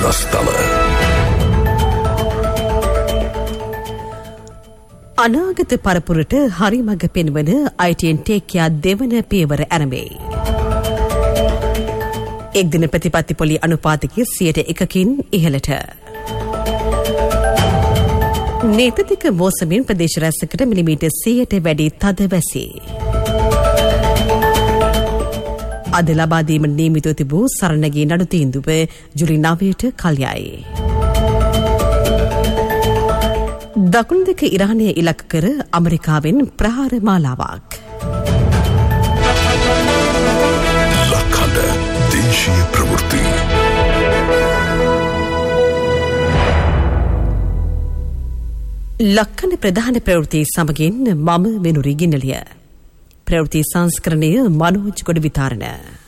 සිරස්තල. අනාගත පරපුරට හරිමඟ පෙන්වන ITN ටේකියා දෙවන පියවර ඇරඹේ. එක්දින ප්‍රතිපත්ති පොලි අනුපාතකය 101කින් ඉහළට. නීතික මෝසමින් ප්‍රදේශ රැසකට මිලිමීටර් 100ට වැඩි තද වැසි. අද ලබා දීම නියමිතව තිබූ සරණගේ නඩු තීන්දුව ජුලි 9ට කල්යයි. දකුණු දෙක ඉරානය ඉලක්ක කර ඇමරිකාවෙන් ප්‍රහාර මාලාවක්. ලක්හඬ දේශීය ප්‍රවෘත්ති. ලක්හඬ ප්‍රධාන ප්‍රවෘත්ති සමගින් මම වෙනුරි ගින්නලිය. ප්‍රවෘත්ති සංස්කරණය මනෝජ් ගොඩ විතාරණ.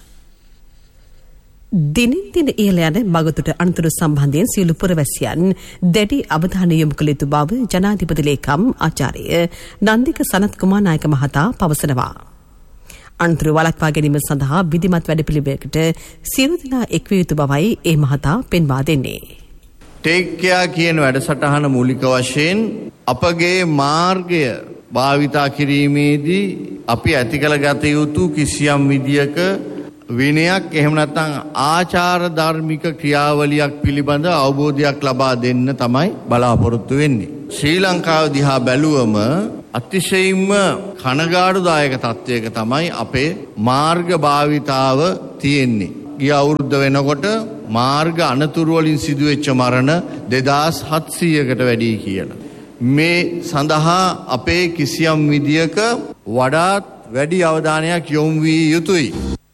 දිනින් දින ඉහළ යන මගතුට අනතුරු සම්බන්ධයෙන් සියලු පුරවැසියන් දැඩි අවධානය යොමු කළ යුතු බව ජනාධිපති ලේකම් ආචාර්ය නන්දික සනත් කුමාර නායක මහතා පවසනවා. අනතුරු වළක්වා ගැනීම සඳහා විධිමත් වැඩපිළිවෙලකට සියලු දෙනා එක්විය යුතු බවයි ඒ මහතා පෙන්වා දෙන්නේ. ටේක්කියා කියන වැඩසටහන මූලික වශයෙන් අපගේ මාර්ගය භාවිතා කිරීමේදී අපි ඇති කළ ගත යුතු කිසියම් විදියක විනයක් එහෙම නැත්නම් ආචාර ධර්මික ක්‍රියාවලියක් පිළිබඳ අවබෝධයක් ලබා දෙන්න තමයි බලාපොරොත්තු වෙන්නේ. ශ්‍රී ලංකාව දිහා බැලුවම අතිශයින්ම කනගාටුදායක තත්වයක තමයි අපේ මාර්ග භාවිතාව තියෙන්නේ. ගිය අවුරුද්ද වෙනකොට මාර්ග අනතුරු වලින් සිදුවෙච්ච මරණ 2700කට වැඩි කියලා. මේ සඳහා අපේ කිසියම් විදියක වඩාත් වැඩි අවධානයක් යොමු විය යුතුයි.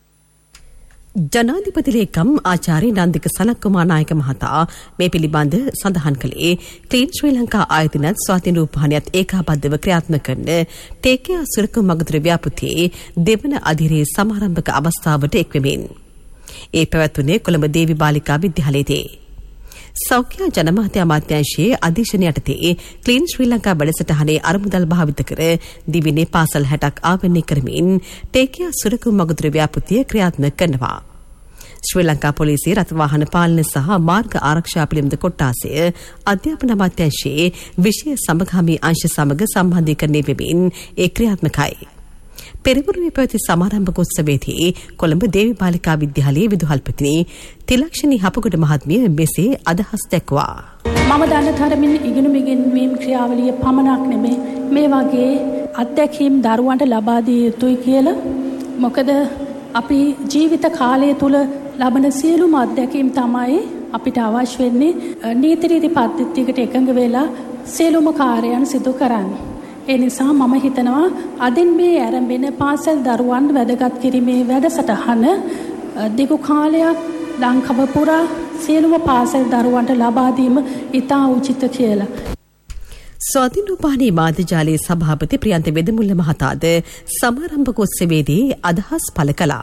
ජනාධිපති ලේකම් ආචාර්ය නන්දික සනත් කුමාර නායක මහතා මේ පිළිබඳ සඳහන් කළේ ක්ලීන් ශ්‍රී ලංකා ආයතනයත් ස්වාධීන රූපවාහිනියත් ඒකාබද්ධව ක්‍රියාත්මක කරන ටේකියා සුරකුම් මගතුර ව්‍යාපෘතියේ දෙවන අධීරයේ සමාරම්භක අවස්ථාවට එක්වෙමින්. ඒ පැවැත්වුණේ කොළඹ දේවි බාලිකා විද්‍යාලයේදී. සෞඛ්‍ය ජනමාධ්‍ය අමාත්‍යාංශයේ අධීක්ෂණය යටතේ ක්ලීන් ශ්‍රී ලංකා වැඩසටහනේ අරමුදල් භාවිත කර දිවිනේ පාසල් 60ක් ආවරණය කරමින් ටේකියා සුරකුම් මගතුර ව්‍යාපෘතිය ක්‍රියාත්මක කරනවා. ශ්‍රී ලංකා පොලිසිය රථවාහන පාලන සහ මාර්ග ආරක්ෂා පිළිබඳ කොට්ටාසය අධ්‍යාපන අමාත්‍යාංශයේ විෂය සමගාමී අංශ සමග සම්බන්ධීකරණය වෙමින් ඒ ක්‍රියාත්මකයි. පෙරවරුවේ පැවති සමාරම්භක උත්සවයේදී කොළඹ දේවි බාලිකා විද්‍යාලයේ විදුහල්පතිනි තිලක්ෂණී හපගොඩ මහත්මිය මෙසේ අදහස් දැක්වා. මම දන්න තරමින් ඉගෙනුම ඉගෙනීම් ක්‍රියාවලිය පමණක් නෙමෙයි මේ වගේ අත්දැකීම් දරුවන්ට ලබා දිය යුතුයි කියලා. මොකද අපි ජීවිත කාලය තුල ලබන සියලුම අත්දැකීම් තමයි අපිට අවශ්‍ය වෙන්නේ නීති රීති පද්ධතියකට එකඟ වෙලා සියලුම කාර්යයන් සිදු කරන්න. ඒ නිසා මම හිතනවා අදින් මේ ආරම්භන පාසල් දරුවන් වැඩගත් කිරීමේ වැඩසටහන දිගු කාලයක් ලංකාව පුරා සියලුම පාසල් දරුවන්ට ලබා දීම ඉතා උචිත කියලා. ස්වාධීන රූපවාහිනී මාධ්‍ය ජාලයේ සභාපති ප්‍රියන්ත වෙදමුල්ල මහතාද සමාරම්භක උත්සවයේදී අදහස් පළ කළා.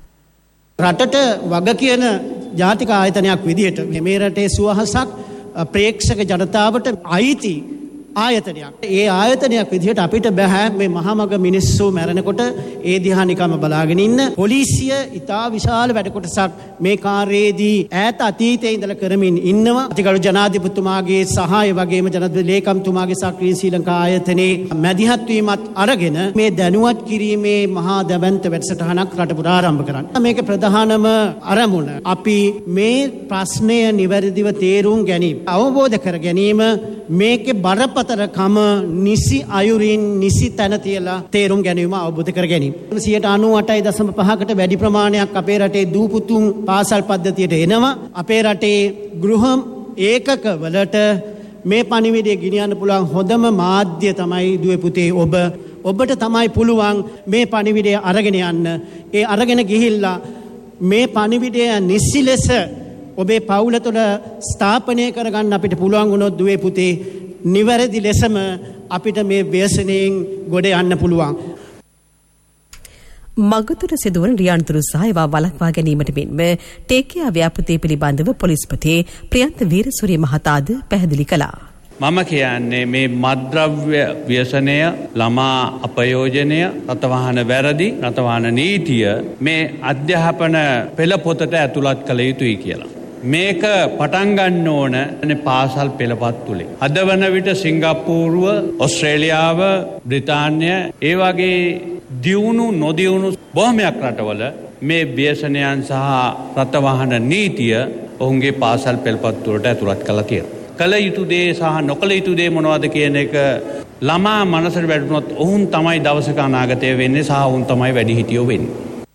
රටට වග කියන ජාතික ආයතනයක් විදිහට මේ රටේ සුවහසක් ප්‍රේක්ෂක ජනතාවට අයිති ආයතනයක්. ඒ ආයතනයක් විදිහට අපිට බෑ මේ මහමග මිනිස්සු මැරෙනකොට ඒ දිහා නිකම්ම බලාගෙන ඉන්න. පොලිසිය ඉතා විශාල වැඩ කොටසක් මේ කාර්යයේදී ඈත අතීතයේ ඉඳලා කරමින් ඉන්නවා. අතිගරු ජනාධිපතිතුමාගේ සහාය වගේම ජනාධිපති ලේකම්තුමාගේ සහ ක්ලීන් ශ්‍රී ලංකා ආයතනයේ මැදිහත් වීමත් අරගෙන මේ දැනුවත් කිරීමේ මහා දැවැන්ත වැඩසටහනක් රට පුරා ආරම්භ කරන්න. මේක ප්‍රධානම අරමුණ අපි මේ ප්‍රශ්නය නිවැරදිව තේරුම් ගැනීම, අවබෝධ කර ගැනීම, මේකේ බරපතලකම නිසි අයුරින් නිසි තැන තියලා තේරුම් ගැනීම අවබෝධ කර ගැනීම. 98.5කට වැඩි ප්‍රමාණයක් අපේ රටේ දූපුතුන් පාසල් පද්ධතියට එනවා. අපේ රටේ ගෘහ ඒකක වලට මේ පණිවිඩය ගෙනියන්න පුළුවන් හොඳම මාධ්‍ය තමයි දුවේ පුතේ ඔබ. ඔබට තමයි පුළුවන් මේ පණිවිඩය අරගෙන යන්න. ඒ අරගෙන ගිහිල්ලා මේ පණිවිඩය නිසි ලෙස ඔබේ පවුල තුළ ස්ථාපනය කරගන්න අපිට පුළුවන් වුණොත් දුවේ පුතේ නිවැරදි ලෙසම අපිට මේ ව්‍යසනයෙන් ගොඩ යන්න පුළුවන්. මගතුර සිදුවන රියන්තුරු සහ ඒවා වළක්වා ගැනීමට මෙන්ම ටේකියා ව්‍යාපෘතිය පිළිබඳව පොලිස්පති ප්‍රියන්ත වීරසූරිය මහතාද පැහැදිලි කළා. මම කියන්නේ මේ මත්ද්‍රව්‍ය ව්‍යසනය, ළමා අපයෝජනය, රථවාහන වැරදි, රථවාහන නීතිය මේ අධ්‍යාපන පෙළ පොතට ඇතුළත් කළ යුතුයි කියලා. මේක පටන් ගන්න ඕන පාසල් පෙළපත් තුලේ. අද වන විට සිංගප්පූරුව, ඔස්ට්‍රේලියාව, බ්‍රිතාන්‍ය ඒ වගේ දියුණු නොදියුණු බොහොමයක් රටවල මේ ව්‍යසනයන් සහ රටවහන නීතිය ඔවුන්ගේ පාසල් පෙළපත් තුලට ඇතුළත් කරලා තියෙනවා. කළ යුතු දේ සහ නොකළ යුතු දේ මොනවද කියන එක ළමා මනසට වැටුනොත් ඔවුන් තමයි දවසක අනාගතය වෙන්නේ සහ ඔවුන් තමයි වැඩිහිටියෝ වෙන්නේ.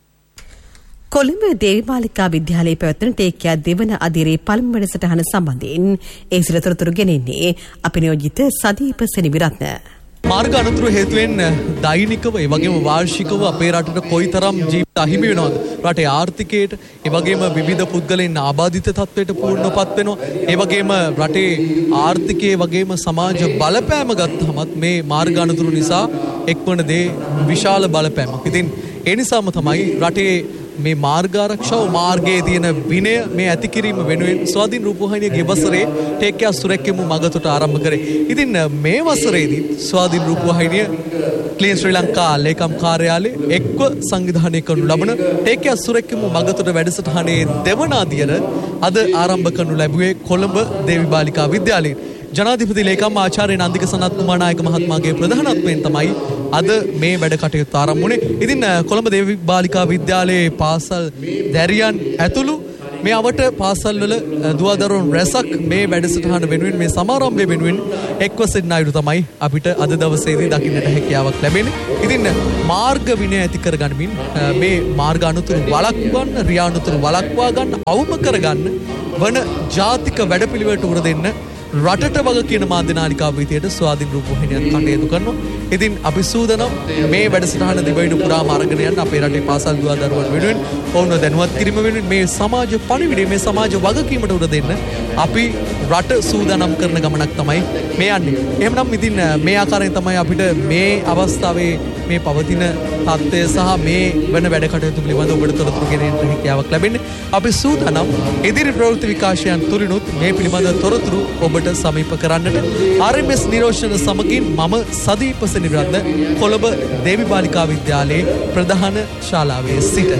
කොළඹ දේවමාලිකා විද්‍යාලයේ පැවැත්වෙන ටේකියා දෙවන අදියරේ පළමු වැඩසටහන සම්බන්ධයෙන් ඒ සිර තොරතුරු ගෙනෙන්නේ අපේ නියෝජිත සදීප සෙනවිරත්න. මාර්ග අනතුරු හේතුවෙන් දෛනිකව ඒ වගේම වාර්ෂිකව අපේ රටට කොයිතරම් ජීවිත අහිමි වෙනවද? රටේ ආර්ථිකයට ඒ වගේම විවිධ පුද්ගලයන් ආබාධිත තත්ත්වයට පූර්ණපත් වෙනවා. ඒ වගේම රටේ ආර්ථිකයේ වගේම සමාජ බලපෑම ගත්තහමත් මේ මාර්ග අනතුරු නිසා එක්වන දේ විශාල බලපෑමක්. ඉතින් ඒ නිසාම තමයි රටේ මේ මාර්ගාරක්ෂාව මාර්ගයේ තියෙන විනය මේ ඇති කිරීම වෙනුවෙන් ස්වාධීන රූපවාහිනිය ගිය වසරේ ටේකියා සුරැකීම මගතොට ආරම්භ කරේ. ඉතින් මේ වසරේදී ස්වාධීන රූපවාහිනිය ක්ලීන් ශ්‍රී ලංකා ලේකම් කාර්යාලයේ එක්ව සංවිධානය කරනු ලබන ටේකියා සුරැකීම මගතොට වැඩසටහනේ දෙවන අදියර අද ආරම්භ කරනු ලැබුවේ කොළඹ දේවි බාලිකා විද්‍යාලයේ. ජනාධිපති ලේකම් ආචාර්ය නන්දික සනත් කුමාරනායක මහත්මයාගේ ප්‍රධානත්වයෙන් තමයි අද මේ වැඩ කටයුතු ආරම්භ වුණේ. ඉතින් කොළඹ දේවි බාලිකා විද්‍යාලයේ පාසල් දැරියන් ඇතුළු මේ අවට පාසල්වල දුවදරුවන් රැසක් මේ වැඩසටහන වෙනුවෙන් මේ සමාරම්භය වෙනුවෙන් එක්ව සිටින අයුරු තමයි අපිට අද දවසේදී දකින්නට හැකියාවක් ලැබෙන්නේ. ඉතින් මාර්ග විනය ඇති කරගනිමින් මේ මාර්ග අනතුරු වළක්වන්න, රියා අනතුරු වළක්වා ගන්න, අවම කරගන්න වන ජාතික වැඩපිළිවෙලට උර දෙන්න රටට වග කියන මාධ්‍යනාලිකාව විදියට ස්වාධීන රූපවාහිනියත් කටයුතු කරනවා. ඉතින් අපි සූදානම් මේ වැඩසටහන දිවයින පුරාම අරගෙන යන්න අපේ රටේ පාසල් දුවදරුවන් වෙනුවෙන් ඔවුන්ව දැනුවත් කිරීම වෙනුවෙන් මේ සමාජ පණිවිඩය, මේ සමාජ වගකීමට උර දෙන්න අපි රට සූදානම් කරන ගමනක් තමයි මේ යන්නේ. එහෙමනම් ඉතින් මේ ආකාරයෙන් තමයි අපිට මේ අවස්ථාවේ මේ පවතින තත්ත්වය සහ මේ වෙන වැඩ කටයුතු පිළිබඳව ඔබට තොරතුරු ගෙනෙන්න හැකියාවක් ලැබෙන්නේ. අපි සූදානම් ඉදිරි ප්‍රවෘත්ති විකාශයන් තුලිනුත් මේ පිළිබඳව තොරතුරු ඔබට සමීප කරන්නට. RMS නිරෝෂණ සමගින් මම සදීප සෙනවිරත්න කොළඹ දේවි බාලිකා විද්‍යාලයේ ප්‍රධාන ශාලාවේ සිට.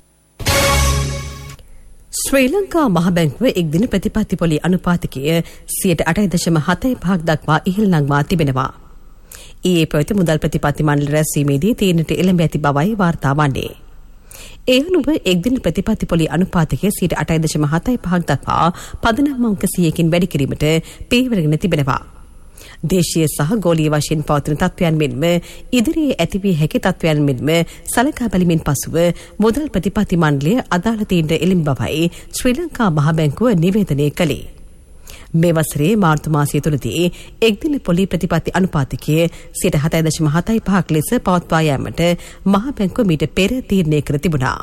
ශ්‍රී ලංකා මහ බැංකුව එක්දින ප්‍රතිපත්ති පොලි අනුපාතකය 8.75 දක්වා ඉහළ නංවා තිබෙනවා. ඊයේ පැවති මුදල් ප්‍රතිපත්ති මණ්ඩල රැස්වීමේදී තීරණයට එළඹ ඇති බවයි වාර්තා වන්නේ. ඒ අනුව එක්දින ප්‍රතිපත්ති පොලි අනුපාතකය 8.75 දක්වා පදනම් අංක 100කින් වැඩි කිරීමට පියවරගෙන තිබෙනවා. දේශීය සහ ගෝලීය වශයෙන් පවතින තත්ත්වයන් මෙන්ම ඉදිරියේ ඇතිවිය හැකි තත්ත්වයන් මෙන්ම සලකා බැලීමෙන් පසුව මුදල් ප්‍රතිපත්ති මණ්ඩලය අදාළ තීන්දුව එළඹ බවයි ශ්‍රී ලංකා මහ බැංකුව නිවේදනය කළේ. මේ වසරේ මාර්තු මාසය තුළදී එක්දින පොලි ප්‍රතිපත්ති අනුපාතකය 7.75 ලෙස පවත්වා යාමට මහ බැංකුව මීට පෙර තීරණය කර තිබුණා.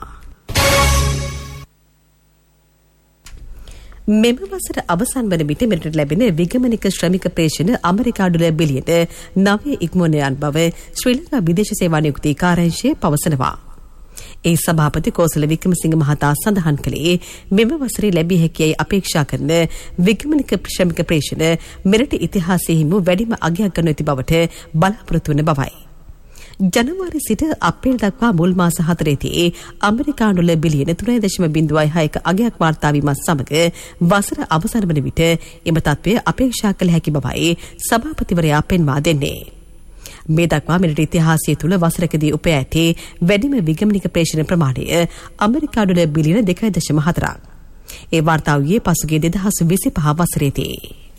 මෙම වසර අවසන් වන විට මෙරට ලැබෙන විගමනික ශ්‍රමික ප්‍රේෂණ ඇමරිකාඩු බිලියන 9 ඉක්මවන යන බව ශ්‍රී ලංකා විදේශ සේවා නියුක්ති කාර්යාංශය පවසනවා. ඒ සභාපති කෝසල වික්‍රමසිංහ මහතා සඳහන් කළේ මෙම වසරේ ලැබිය හැකියි අපේක්ෂා කරන විගමනික ශ්‍රමික ප්‍රේෂණ මෙරට ඉතිහාසයෙහිම වැඩිම අගයක් ගනු ඇති බවට බලාපොරොත්තු වන බවයි. ජනවාරි සිට අප්‍රේල් දක්වා මුල් මාස 4දී ඇමරිකානු බිලියන 3.06ක අගයක් වාර්තා වීමත් සමග වසර අවසන් වන විට එම තත්ත්වය අපේක්ෂා කළ හැකි බවයි සභාපතිවරයා පෙන්වා දෙන්නේ. මේ දක්වා මෙරට ඉතිහාසය තුළ වසරකදී උපයා ඇති වැඩිම විගමනික ප්‍රේෂණ ප්‍රමාණය ඇමරිකානු බිලියන 2.4ක්. ඒ වාර්තා වූයේ පසුගිය 2025 වසරේදී.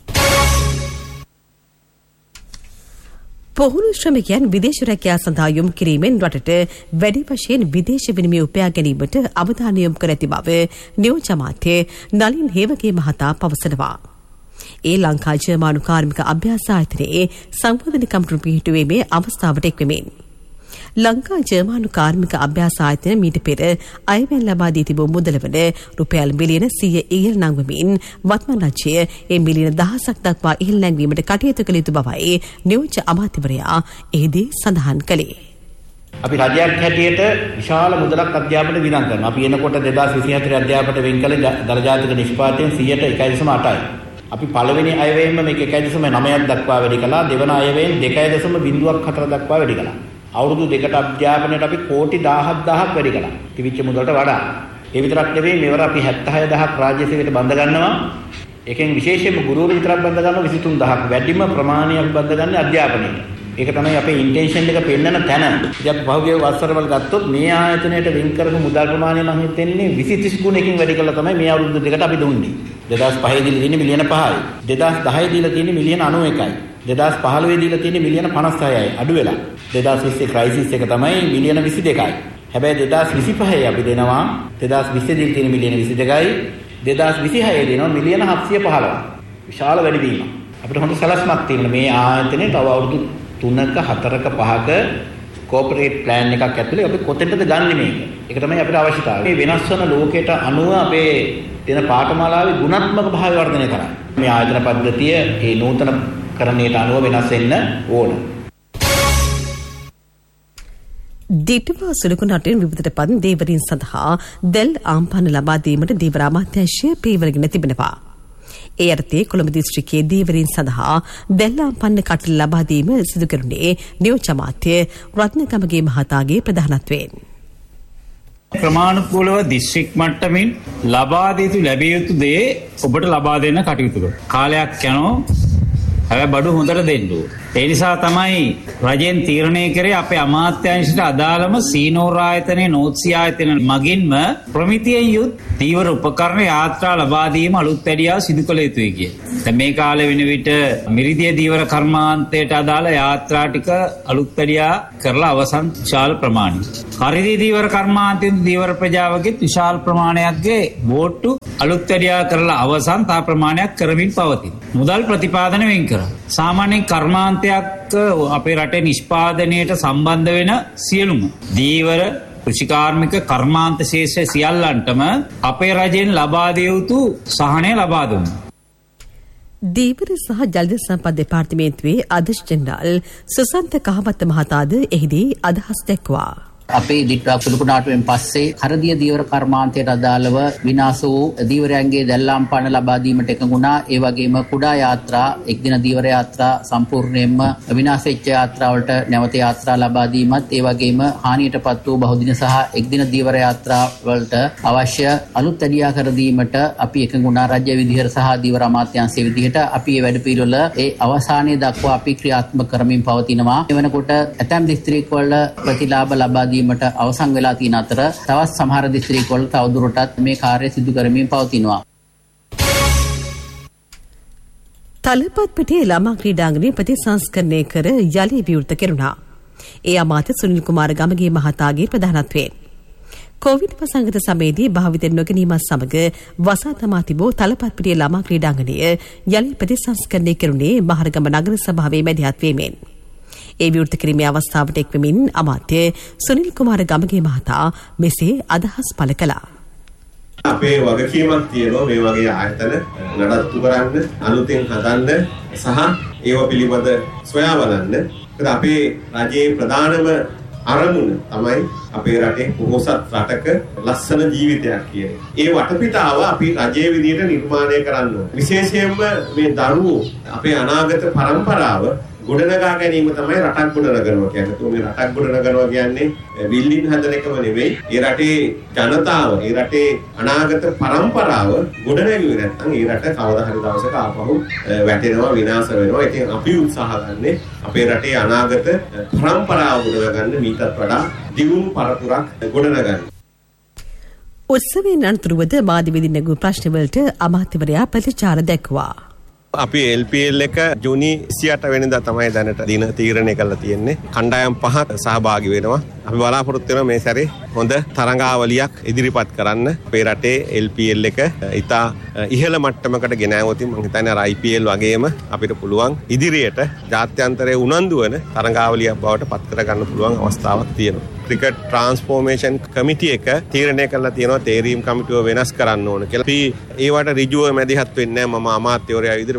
පොහුණු ශ්‍රමිකයන් විදේශ රැකියාව සඳහා යොමු කිරීමෙන් රටට වැඩි වශයෙන් විදේශ විනිමය උපයා ගැනීමට අවධානය යොමු කර ඇති බව නියෝජ්‍ය අමාත්‍ය නලින් හේවගේ මහතා පවසනවා. ඒ ලංකා ජර්මානු කාර්මික අභ්‍යාස ආයතනයේ සංවර්ධන කමිටුව පිහිටුවීමේ අවස්ථාවට එක්වෙමින් ලංකා ජර්මානු කාර්මික අභ්‍යාස ආයතනය මීට පෙර අයවැය ලබා දී තිබූ මුදලවල රුපියල් මිලියන 100 ඉහළ නංවමින් වත්මන් රජය ඒ මිලියන 1000ක් දක්වා ඉහළ නැංවීමට කටයුතු කළ යුතු බවයි නියෝජ්‍ය අමාත්‍යවරයා එහිදී සඳහන් කළේ. අපි රජයක් හැටියට විශාල මුදලක් අධ්‍යාපනයට වියදම් කරනවා. අපි එනකොට 2024 අධ්‍යාපනයට වෙන් කළ දර ජාතික නිෂ්පාදනයෙන් 1.8යි. අපි පළවෙනි අයවැයෙන්ම මේක 1.9ක් දක්වා වැඩි කළා. දෙවන අයවැයෙන් 2.04 දක්වා වැඩි කළා. අවුරුදු දෙකට අධ්‍යාපනයට අපි කෝටි 17000ක් වැඩි කළා. තිබිච්ච මුදලට වඩා. ඒ විතරක් නෙවෙයි මෙවර අපි 76000ක් රාජ්‍ය සේවයට බඳ ගන්නවා. ඒකෙන් විශේෂයෙන්ම ගුරුවරු විතරක් බඳ ගන්නවා 23000ක්. වැඩිම ප්‍රමාණය අපි බඳ ගන්න අධ්‍යාපනයට. ඒක තමයි අපේ ඉන්ටෙන්ෂන් එක පෙන්නන තැන. ඉතින් පහුගිය වසරවල ගත්තොත් මේ ආයතනයට වෙන් කරපු මුදල් ප්‍රමාණය නම් හිතෙන්නේ 20-30 ගුණයකින් වැඩි කළා තමයි මේ අවුරුදු දෙකට අපි දුන්නේ. 2005 දීලා තියෙන්නේ මිලියන 5යි. 2010 දීලා තියෙන්නේ මිලියන 91යි. 2015 දීලා තියෙන්නේ මිලියන 56යි. අඩු වෙලා. 2020 ක්‍රයිසිස් එක තමයි මිලියන 22යි. හැබැයි 2025 අපි දෙනවා 2020 දීලා තියෙන මිලියන 22යි. 2026 දෙනවා මිලියන 715. විශාල වැඩිවීමක්. අපිට හොඳ සැලැස්මක් තියෙනවා මේ ආයතනයේ තව අවුරුදු 3ක 4ක 5ක කෝපරේට් ප්ලෑන් එකක් ඇතුලේ අපි කොතෙන්ද ගන්නෙ මේක. ඒක තමයි අපිට අවශ්‍යතාවය. මේ වෙනස් වන ලෝකයට අනුව අපේ දෙන පාඨමාලාවේ ගුණාත්මක භාවය වර්ධනය කරන්න. මේ ආයතන පද්ධතිය ඒ නූතන කරණයට අනුව වෙනස් වෙන්න ඕන. දිටුවා සුළුකුණාටෙන් විවිධ පන් දේවරීන් සඳහා දැල් ආම්පන්න ලබා දීමට දීවර අමාත්‍යාංශය පියවරගෙන තිබෙනවා. ඒ අර්ථයේ කොළඹ දිස්ත්‍රික්කයේ දීවරීන් සඳහා දැල් ආම්පන්න කටල ලබා දීම සිදු කෙරුණේ නියෝජ්‍ය අමාත්‍ය රත්නගමගේ මහතාගේ ප්‍රධානත්වයෙන්. ක්‍රමානුකූලව දිස්ත්‍රික් මට්ටමින් ලබා දී ලැබිය යුතු දේ ඔබට ලබා දෙන්න කටයුතු කරනවා. කාලයක් යනවා හැබැයි බඩු හොඳට දෙන්න ඕන. ඒ නිසා තමයි රජෙන් තීරණය කරේ අපේ අමාත්‍යාංශයට අදාළම සීනෝර ආයතනයේ නෝත්සි ආයතන මගින්ම ප්‍රමිතියෙන් යුත් දීවර උපකරණ යාත්‍රා ලබා දීම අලුත් වැඩියා සිදු කළ යුතුයි කිය. දැන් මේ කාලේ වෙන විට මිරිදිය දීවර කර්මාන්තයට අදාළ යාත්‍රා ටික අලුත් වැඩියා කරලා අවසන් විශාල ප්‍රමාණයක්. කරිදී දීවර කර්මාන්තයෙන් දීවර ප්‍රජාවගේ විශාල ප්‍රමාණයක්ගේ බෝට්ටු අලුත් වැඩියා කරලා අවසන් තා ප්‍රමාණයක් කරමින් පවතින. මුදල් ප්‍රතිපාදන වෙන් කරා. සාමාන්‍ය කර්මාන්තයක් අපේ රටේ නිෂ්පාදනයට සම්බන්ධ වෙන සියලුම දීවර කෘෂිකාර්මික කර්මාන්ත ශේෂ්ත්‍ර සියල්ලන්ටම අපේ රජයෙන් ලබා දිය යුතු සහනය ලබා දුන්නා. දීවර සහ ජල සම්පත් දෙපාර්තමේන්තුවේ අධ්‍යක්ෂ ජෙනරාල් සුසන්ත කහවත්ත මහතාද එහිදී අදහස් දැක්වා. අපේ දිට්ටුවා සුළුකුණාටුවෙන් පස්සේ කරදිය දීවර කර්මාන්තයට අදාළව විනාශ වූ දීවරයන්ගේ දැල්ලාම් පාන ලබා දීමට එකඟුණා. ඒ වගේම කුඩා යාත්‍රා එක්දින දීවර යාත්‍රා සම්පූර්ණයෙන්ම විනාශ වෙච්ච යාත්‍රාවලට නැවත යාත්‍රා ලබා දීමත් ඒ වගේම හානියටපත් වූ බහුදින සහ එක්දින දීවර යාත්‍රා වලට අවශ්‍ය අලුත් වැඩියා කර දීමට අපි එකඟුණා. රාජ්‍ය විධියට සහ දීවර අමාත්‍යාංශයේ විධියට අපි මේ වැඩපිළිවෙල ඒ අවසානයේ දක්වා අපි ක්‍රියාත්මක කරමින් පවතිනවා. ඒ වෙනකොට ඇතැම් දිස්ත්‍රික්කවල ප්‍රතිලාභ ලබා දීමට අවසන් වෙලා තියෙන අතර තවත් සමහර දිස්ත්‍රික්කවල තවදුරටත් මේ කාර්යය සිදු කරමින් පවතිනවා. තලපත්පිටියේ ළමා ක්‍රීඩාංගණය ප්‍රතිසංස්කරණය කර යලි විවෘත කෙරුණා. ඒ අමාත්‍ය සුනිල් කුමාර ගමගේ මහතාගේ ප්‍රධානත්වයෙන්. කොවිඩ් වසංගත සමයේදී භාවිතයෙන් නොගැනීමත් සමග වසා තමා තිබූ තලපත්පිටියේ ළමා ක්‍රීඩාංගණය යලි ප්‍රතිසංස්කරණය කෙරුණේ මහරගම නගර සභාවේ මැදිහත් වීමෙන්. ඒ විවෘත කිරීමේ අවස්ථාවට එක්වමින් අමාත්‍ය සුනිල් කුමාර ගමගේ මහතා මෙසේ අදහස් පළ කළා. අපේ වගකීමක් තියෙනවා මේ වගේ ආයතන නඩත්තු කරන්න, අලුතෙන් හදන්න සහ ඒව පිළිබඳ සොයා බලන්න. ඒත් අපේ රජයේ ප්‍රධානම අරමුණ තමයි අපේ රටේ පොහොසත් රටක ලස්සන ජීවිතයක් කියන්නේ. ඒ වටපිටාව අපි රජයේ විදිහට නිර්මාණය කරන්න ඕනේ. විශේෂයෙන්ම මේ දරුවෝ අපේ අනාගත පරම්පරාව ගොඩනගා ගැනීම තමයි රටක් ගොඩනගනවා කියන්නේ. මේ රටක් ගොඩනගනවා කියන්නේ බිල්ඩින් හදන එකම නෙවෙයි. ඒ රටේ ජනතාව, ඒ රටේ අනාගත පරම්පරාව ගොඩනැගුවේ නැත්නම් ඒ රට කවදා හරි දවසක ආපහු වැටෙනවා, විනාශ වෙනවා. ඉතින් අපි උත්සාහ ගන්නේ අපේ රටේ අනාගත පරම්පරාව ගොඩනගන්න මීටත් වඩා දියුණු පරපුරක් ගොඩනගන්න. උත්සවයෙන් අනතුරුවද මාධ්‍යවේදී නැගූ ප්‍රශ්නවලට අමාත්‍යවරයා ප්‍රතිචාර දැක්වා. අපි LPL එක ජූනි 28 වෙනිදා තමයි දැනට දින තීරණය කරලා තියෙන්නේ. කණ්ඩායම් 5ක් සහභාගී වෙනවා. අපි බලාපොරොත්තු වෙනවා මේ සැරේ හොඳ තරඟාවලියක් ඉදිරිපත් කරන්න. අපේ රටේ LPL එක ඉතා ඉහළ මට්ටමකට ගෙන આવොත් මම හිතන්නේ අර IPL වගේම අපිට පුළුවන් ඉදිරියට ජාත්‍යන්තරයේ උනන්දු වෙන තරඟාවලියක් බවට පත් කර ගන්න පුළුවන් අවස්ථාවක් තියෙනවා. ක්‍රිකට් ට්‍රාන්ස්ෆෝමේෂන් කමිටි එක තීරණය කරලා තියෙනවා තේරීම් කමිටුව වෙනස් කරන්න ඕන කියලා. අපි ඒවට ඍජුව මැදිහත් වෙන්නේ නැහැ. මම අමාත්‍යවරයා විදිහට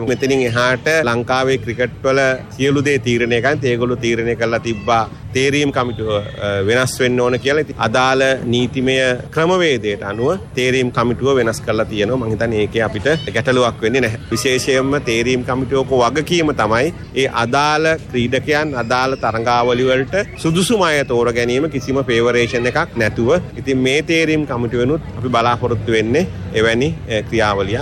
මෙතනින් එහාට ලංකාවේ ක්‍රිකට් වල සියලු දේ තීරණය කරන් ඒගොල්ලෝ තීරණය කරලා තිබ්බා තේරීම් කමිටුව වෙනස් වෙන්න ඕන කියලා. ඉතින් අදාළ නීතිමය ක්‍රමවේදයට අනුව තේරීම් කමිටුව වෙනස් කරලා තියෙනවා. මම හිතන්නේ ඒකේ අපිට ගැටලුවක් වෙන්නේ නැහැ. විශේෂයෙන්ම තේරීම් කමිටුවක වගකීම තමයි ඒ අදාළ ක්‍රීඩකයන් අදාළ තරඟාවලි වලට සුදුසුම අය තෝර ගැනීම කිසිම ෆේවරේෂන් එකක් නැතුව. ඉතින් මේ තේරීම් කමිටුවෙනුත් අපි බලාපොරොත්තු වෙන්නේ එවැනි ක්‍රියාවලියක්.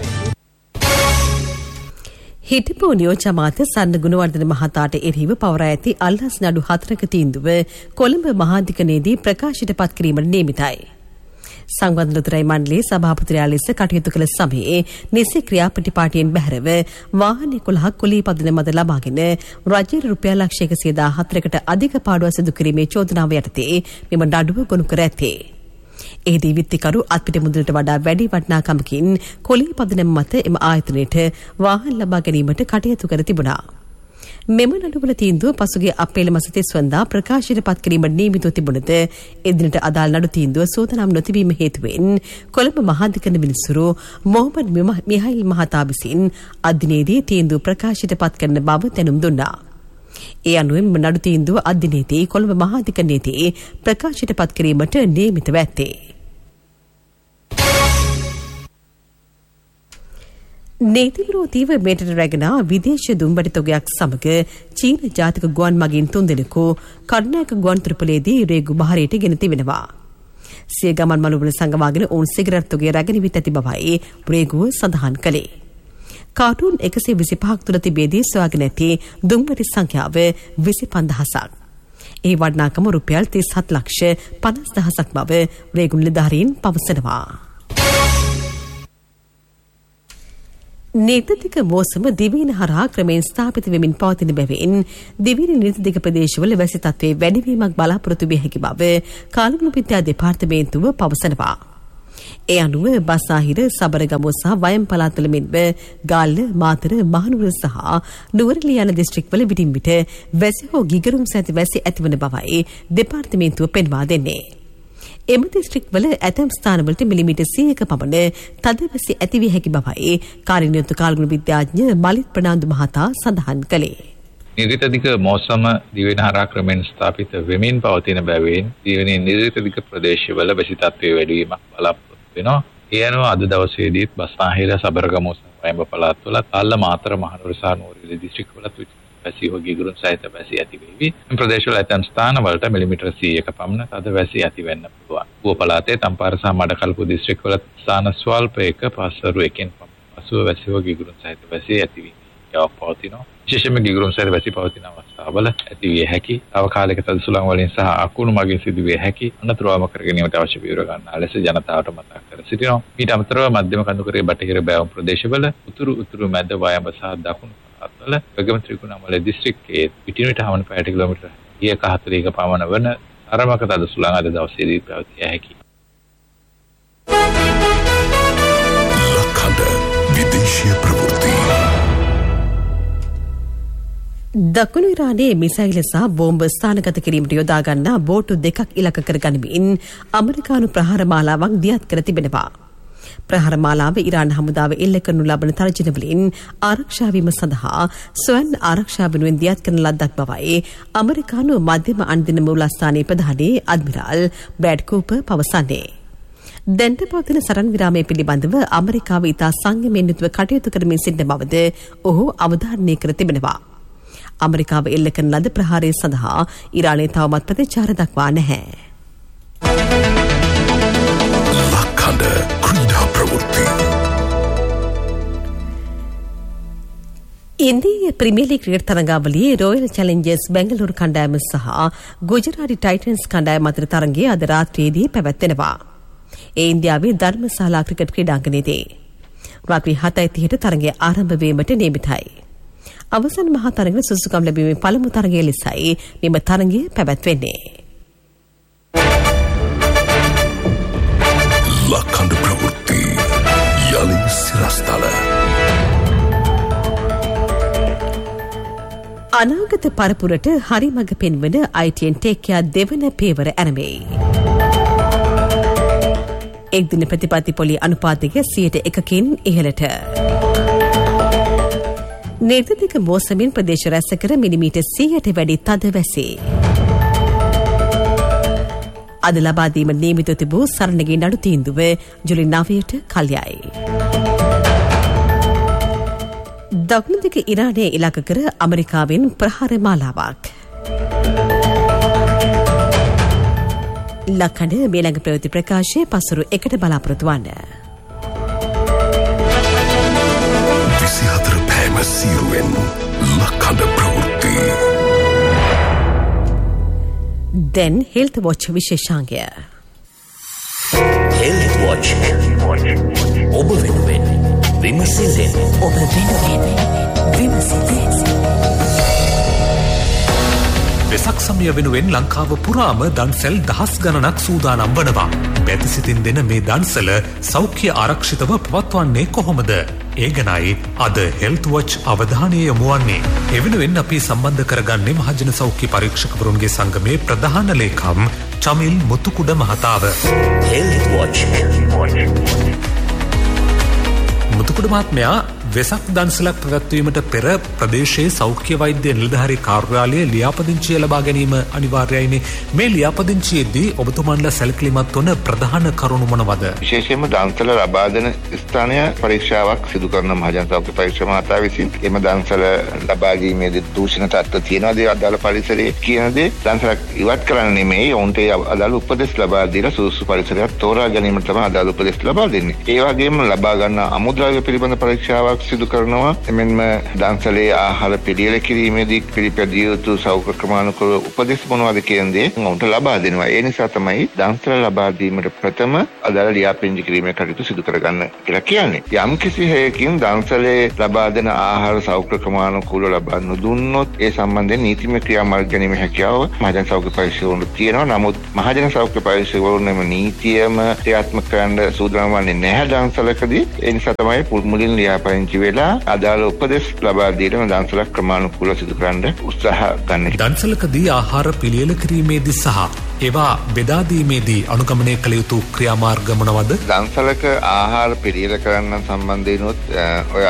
හිටපු නියෝජ්‍ය අමාත්‍ය සන්න ගුණවර්ධන මහතාට එරෙහිව පවරා ඇති අල්ලස් නඩු 4ක තීන්දුව කොළඹ මහාධිකරණයේදී ප්‍රකාශයට පත් කිරීමට නියමිතයි. සංවර්ධන ලොතරැයි මණ්ඩලයේ සභාපතිවරයා ලෙස කටයුතු කළ සමයේ නිසි ක්‍රියාපටිපාටියෙන් බැහැරව වාහන 11ක් කුලී පදන මත ලබාගෙන රජයේ රුපියල් ලක්ෂ 114කට අධික පාඩුවක් සිදු කිරීමේ චෝදනාව යටතේ මෙම නඩුව ගොනු කර ඇත්තේ. එහිදී විත්තිකරු අත්පිට මුදලට වඩා වැඩි වටිනාකමකින් කොළී පදනම මත එම ආයතනයට වාහන ලබා ගැනීමට කටයුතු කර තිබුණා. මෙම නඩුවල තීන්දුව පසුගිය අප්‍රේල් මාස 30 වනදා ප්‍රකාශයට පත් කිරීමට නියමිතව තිබුණද එදිනට අදාළ නඩු තීන්දුව සෝදනම් නොතිබීම හේතුවෙන් කොළඹ මහාධිකරණ විනිසුරු මොහමඩ් මිහයිල් මහතා විසින් අදිනේදී තීන්දුව ප්‍රකාශයට පත් කරන බව දැනුම් දුන්නා. ඒ අනුව මෙම නඩු තීන්දුව අදිනේදී කොළඹ මහාධිකරණයේදී ප්‍රකාශයට පත් කිරීමට නියමිතව ඇත්තේ. නීති විරෝධීව මෙරට රැගෙන විදේශ දුම්බඩ තොගයක් සමග චීන ජාතික ගුවන් මගින් 3 දෙනෙකු කරුණායක ගුවන් තොටුපළේදී රේගු බහරයට ගෙන තිබෙනවා. සිය ගමන් මළුවල සංගවාගෙන ඔවුන් සිගරට් තොගය රැගෙන විත් ඇති බවයි රේගුව සඳහන් කළේ. කාටුන් 125ක් තුළ තිබේදී සොයාගෙන ඇති දුම්බඩ සංඛ්‍යාව 25000ක්. ඒ වටිනාකම රුපියල් 37 ලක්ෂ 50000ක් බව රේගු නිලධාරීන් පවසනවා. නීතික මෝසම දිවයින හරහා ක්‍රමයෙන් ස්ථාපිත වෙමින් පවතින බැවින් දිවයින නීතික ප්‍රදේශවල වැසි තත්ත්වයේ වැඩිවීමක් බලාපොරොත්තු විය හැකි බව කාලගුණ විද්‍යා දෙපාර්තමේන්තුව පවසනවා. ඒ අනුව බස්සාහිර සබරගමුව සහ වයම් පළාත්වල මෙන්ම ගාල්ල මාතර මහනුවර සහ නුවරඑළිය යන දිස්ත්‍රික්කවල විටින් විට වැසි හෝ ගිගරුම් සහිත වැසි ඇතිවන බවයි දෙපාර්තමේන්තුව පෙන්වා දෙන්නේ. එම දිස්ත්‍රික්කවල ඇතැම් ස්ථානවලට මිලිමීටර් 100ක පමණ තද වැසි ඇතිවිය හැකි බවයි කාර්යනියුක්ත කාලගුණ විද්‍යාඥ මලිත් ප්‍රනාන්දු මහතා සඳහන් කළේ. නිර්විතදික මෝසම දිවයින හරහා ක්‍රමෙන් ස්ථාපිත වෙමින් පවතින බැවින් දිවයින නිර්විතදික ප්‍රදේශවල වැසි තත්ත්වයේ වැඩිවීමක් බලාපොරොත්තු වෙනවා. ඒ අනුව අද දවසේදීත් බස්නාහිර සබරගමුව වයඹ පළාත්වල අල්ල මාතර මහනුවර සහ නුවරඑළිය දිස්ත්‍රික්කවල වැසි හෝ ගිගුරුම් සහිත වැසි ඇති වේවි. මේ ප්‍රදේශවල ඇතැම් ස්ථානවලට මිලිමීටර් 100ක පමණ තද වැසි ඇති වෙන්න පුළුවන්. ඌව පළාතේ තම්පාර සහ මඩකල්පු දිස්ත්‍රික්කවල ස්ථාන ස්වල්පයක පස්වරු එකෙන් පසුව වැසි හෝ ගිගුරුම් සහිත වැසි ඇති වීමක් පවතිනවා. විශේෂයෙන්ම ගිගුරුම් සහිත වැසි පවතින අවස්ථාවල ඇති විය හැකි අවකාලික තද සුළං වලින් සහ අකුණු මගින් සිදුවිය හැකි අනතුරුවම කර ගැනීමට අවශ්‍ය පියවර ගන්නා ලෙස ජනතාවට මතක් කර සිටිනවා. ඊට අමතරව මධ්‍යම කඳුකරේ බටහිර බෑවුම් ප්‍රදේශවල උතුරු මැද වයඹ සහ දකුණු අත්වල ප්‍රගම ත්‍රිකුණාමලය දිස්ත්‍රික්කයේ පිටින් විට හමන පැයට කිලෝමීටර් 140ක පමණ වන අරමක තද සුළං අද දවසේදී පැවතිය හැකියි. ලක්හඬ විදේශීය ප්‍රවෘත්ති. දකුණු ඉරානයේ මිසයිල් සහ බෝම්බ ස්ථානගත කිරීමට යොදා ගන්නා බෝටු 2ක් ඉලක්ක කර ගනිමින් ඇමරිකානු ප්‍රහාර මාලාවක් දියත් කර තිබෙනවා. ප්‍රහාර මාලාව ඉරාන හමුදාව එල්ල කරනු ලබන තර්ජන වලින් ආරක්ෂා වීම සඳහා ස්වයං ආරක්ෂා වෙනුවෙන් දියත් කරන ලද්දක් බවයි ඇමරිකානු මධ්‍යම අන්දින මූලස්ථානයේ ප්‍රධානී අඩ්මිරාල් බ්‍රැඩ් කූපර් පවසන්නේ. දැන්ට පවතින සරන් විරාමය පිළිබඳව ඇමරිකාව ඉතා සංයමයෙන් යුතුව කටයුතු කරමින් සිටින බවද ඔහු අවධාරණය කර තිබෙනවා. ඇමරිකාව එල්ල කරන ලද ප්‍රහාරය සඳහා ඉරානය තවමත් ප්‍රතිචාර දක්වා නැහැ. ලක්හඬ ක්‍රීඩා ප්‍රවෘත්ති. ඉන්දීය premier league cricket තරඟාවලියේ royal Challengers Bangalore කණ්ඩායම සහ ගුජරාටි ටයිටන්ස් කණ්ඩායම අතර තරඟය අද රාත්‍රියේදී පැවැත්වෙනවා. ඒ ඉන්දියාවේ ධර්මශාලා ක්‍රිකට් ක්‍රීඩාංගණයේදී රාත්‍රී 7:30ට තරඟය ආරම්භ වීමට නියමිතයි. අවසන් මහා තරඟ සුසුකම් ලැබීමේ පළමු තරඟය ලෙසයි මෙම තරඟය පැවැත්වෙන්නේ. ලක්හඬ ප්‍රවෘත්ති යලි සිරස්තල. අනාගත පරපුරට හරි මඟ පෙන්වන ITN Take Care දෙවන පේවර ඇරඹෙයි. එක්දින ප්‍රතිපත්ති පොලි අනුපාතයක 101කින් ඉහළට. නිර්දේශක මෝසමින් ප්‍රදේශ රැසකර මිලිමීටර් 100ට වැඩි තද වැසේ. අද ලබා දීම නියමිත තිබූ සරණගේ නඩු තීන්දුව ජුලි 9ට කල්යයි. දකුණු දිග ඉරානය ඉලක්ක කර ඇමරිකාවෙන් ප්‍රහාර මාලාවක්. ලක්කඩ මේළඟ ප්‍රවෘත්ති ප්‍රකාශය පසුරු 1ට බලාපොරොත්තු වන්න. 24 පෑම සීරුවෙන් ලක්කඩ ප්‍රවෘත්ති. දැන් හෙල්ත් වොච් විශේෂාංගය. හෙල්ත් වොච් ඔබ වෙනුවෙන් විමසිල්ලෙන් ඔබ වෙනුවෙන් විමසිල්ලෙන්. වෙසක් සමය වෙනුවෙන් ලංකාව පුරාම දන්සැල් දහස් ගණනක් සූදානම් වනවා. බැතිසිතින් දෙන මේ දන්සල සෞඛ්‍ය ආරක්ෂිතව පවත්වන්නේ කොහොමද? ඒ ගැනයි අද හෙල්ත් වොච් අවධානය යොමු වන්නේ. ඒ වෙනුවෙන් අපි සම්බන්ධ කරගන්නේ මහජන සෞඛ්‍ය පරීක්ෂකවරුන්ගේ සංගමේ ප්‍රධාන ලේකම් චමිල් මුතුකුඩ මහතාව. හෙල්ත් වොච් මුතුකුඩ මහත්මයා වෙසක් දන්සලක් පැවැත්වීමට පෙර ප්‍රදේශයේ සෞඛ්‍ය වෛද්‍ය නිලධාරී කාර්යාලයේ ලියාපදිංචිය ලබා ගැනීම අනිවාර්යයිනේ. මේ ලියාපදිංචියේදී ඔබතුමන්ලා සැලකිලිමත් වන ප්‍රධාන කරුණු මොනවද? විශේෂයෙන්ම දන්සල ලබා දෙන ස්ථානය පරීක්ෂාවක් සිදු කරන මහජන සෞඛ්‍ය පරීක්ෂා මහතා විසින් එම දන්සල ලබා ගැනීමේදී දූෂණ තත්ත්ව තියෙනවාද අදාළ පරිසරයේ කියන දේ දන්සලක් ඉවත් කරන්න නෙමෙයි ඔවුන්ට අදාළ උපදෙස් ලබා දීලා සුදුසු පරිසරයක් තෝරා ගැනීමට තමයි අදාළ උපදෙස් ලබා දෙන්නේ. ඒ වගේම ලබා ගන්න අමුද්‍රව්‍ය පිළිබඳ පරීක්ෂාවක් සිදු කරනවා. එමෙන්ම දන්සලේ ආහාර පිළියෙල කිරීමේදී පිළිපැදිය යුතු සෞඛ්‍ය ක්‍රමානුකූල උපදෙස් මොනවද කියන දේ ඔවුන්ට ලබා දෙනවා. ඒ නිසා තමයි දන්සල ලබා දීමට ප්‍රථම අදාළ ලියාපදිංචි කිරීමේ කටයුතු සිදු කරගන්න කියලා කියන්නේ. යම් කිසි හේයකින් දන්සලේ ලබා දෙන ආහාර සෞඛ්‍ය ක්‍රමානුකූලව ලබා නොදුන්නොත් ඒ සම්බන්ධයෙන් නීතිමය ක්‍රියාමාර්ග ගැනීමේ හැකියාව මහජන සෞඛ්‍ය පරීක්ෂකවරුන්ට තියෙනවා. නමුත් මහජන සෞඛ්‍ය පරීක්ෂකවරුන් එම නීතියම ක්‍රියාත්මක කරන්න සූදානම් වන්නේ නැහැ දන්සලකදී. ඒ නිසා තමයි මුලින් ලියාපදිංචි වෙලා අදාළ උපදෙස් ලබා දීලා දන්සලක් ක්‍රමානුකූලව සිදු කරන්න උත්සාහ ගන්න. දන්සලකදී ආහාර පිළියෙල කිරීමේදී සහ ඒවා බෙදා දීමේදී අනුගමනය කළ යුතු ක්‍රියාමාර්ග මොනවද? දන්සලක ආහාර පිළියෙල කරන්න සම්බන්ධයෙන්ොත් ඔය